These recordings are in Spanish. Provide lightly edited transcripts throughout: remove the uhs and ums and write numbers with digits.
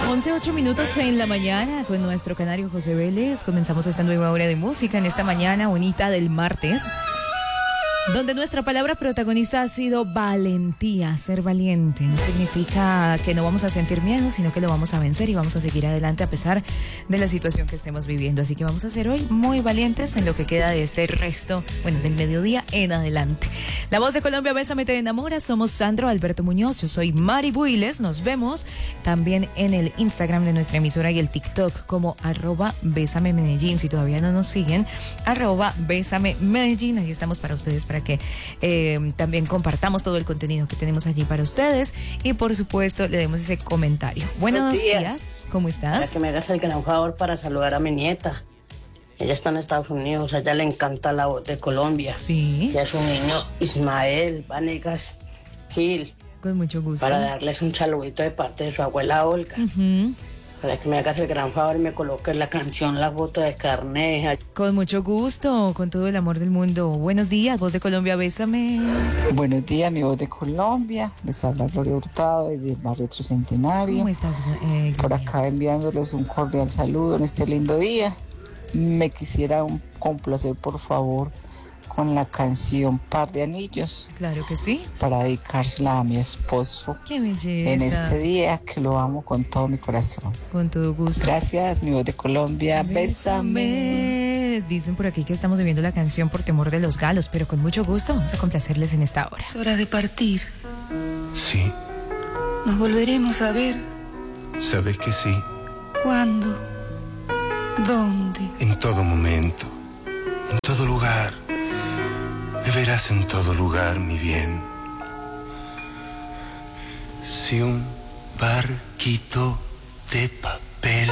11:08 en la mañana con nuestro canario José Vélez. Comenzamos esta nueva hora de música en esta mañana bonita del martes, donde nuestra palabra protagonista ha sido valentía. Ser valiente no significa que no vamos a sentir miedo, sino que lo vamos a vencer y vamos a seguir adelante a pesar de la situación que estemos viviendo. Así que vamos a ser hoy muy valientes en lo que queda de este resto, del mediodía en adelante. La voz de Colombia, Bésame te enamora. Somos Sandro Alberto Muñoz, yo soy Mari Builes. Nos vemos también en el Instagram de nuestra emisora y el TikTok como @BésameMedellín. Si todavía no nos siguen, @BésameMedellín. Ahí estamos para ustedes, para que también compartamos todo el contenido que tenemos allí para ustedes y por supuesto le demos ese comentario. Buenos días, ¿cómo estás? Para que me hagas el gran favor para saludar a mi nieta. Ella está en Estados Unidos, a ella le encanta la voz de Colombia. Sí. Y a su niño Ismael Vanegas Gil. Con mucho gusto. Para darles un saludito de parte de su abuela Olga. Para que me hagas el gran favor y me coloques la canción La Foto de Carneja. Con mucho gusto, con todo el amor del mundo. Buenos días, voz de Colombia, bésame. Buenos días, mi voz de Colombia. Les habla Gloria Hurtado desde el barrio Tricentenario. ¿Cómo estás, Por acá enviándoles un cordial saludo en este lindo día. Me quisiera complacer, por favor, con la canción Par de Anillos. Claro que sí. Para dedicársela a mi esposo. Qué belleza. En este día que lo amo con todo mi corazón. Con todo gusto. Gracias, mi voz de Colombia. Bésame. Dicen por aquí que estamos bebiendo la canción por temor de los galos, pero con mucho gusto vamos a complacerles en esta hora. Es hora de partir. Sí. Nos volveremos a ver. ¿Sabes que sí? ¿Cuándo? ¿Dónde? En todo momento, en todo lugar. Me verás en todo lugar, mi bien. Si un barquito de papel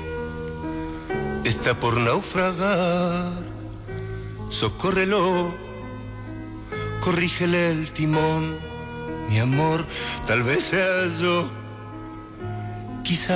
está por naufragar, socórrelo, corrígele el timón, mi amor, tal vez sea yo, quizá